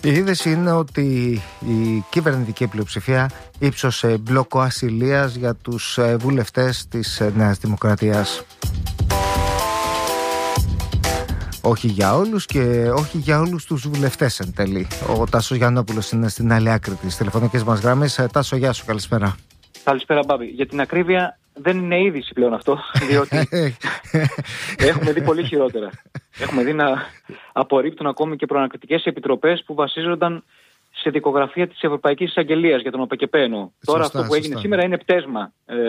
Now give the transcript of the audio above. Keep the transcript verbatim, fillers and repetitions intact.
Η είδηση είναι ότι η κυβερνητική πλειοψηφία ύψωσε μπλόκο ασυλίας για τους βουλευτές της Νέας Δημοκρατίας. Όχι για όλους και όχι για όλους τους βουλευτές εν τέλει. Ο Τάσος Γιαννόπουλος είναι στην άλλη άκρη της τηλεφωνικής μας γραμμής. Τάσο, γεια σου, καλησπέρα. Καλησπέρα, Μπάμπη. Για την ακρίβεια, δεν είναι είδηση πλέον αυτό, διότι έχουμε δει πολύ χειρότερα. Έχουμε δει να απορρίπτουν ακόμη και προανακριτικές επιτροπές που βασίζονταν σε δικογραφία της Ευρωπαϊκής Εισαγγελίας για τον ΟΠΕΚΕΠΕ. Τώρα αυτό που έγινε σήμερα είναι πτέσμα.